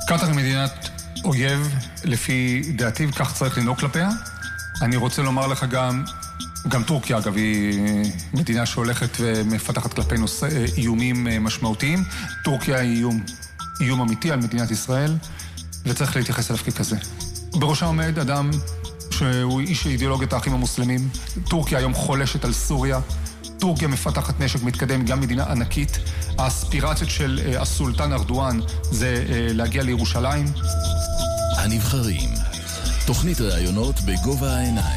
קטר היא מדינת אויב, לפי דעתי, וכך צריך לנהוג כלפיה. אני רוצה לומר לך גם טורקיה, אגב, היא מדינה שהולכת ומפתחת כלפינו איומים משמעותיים. טורקיה היא איום אמיתי על מדינת ישראל, וצריך להתייחס אליו ככזה. בראשה עומד אדם שהוא איש אידיאולוגיית האחים המוסלמים. טורקיה היום חולשת על סוריה. טורקיה מפתחת נשק מתקדם, גם מדינה ענקית. האספירציות של הסולטן ארדואן זה להגיע לירושלים. הנבחרים, תוכנית ראיונות בגובה העיניים.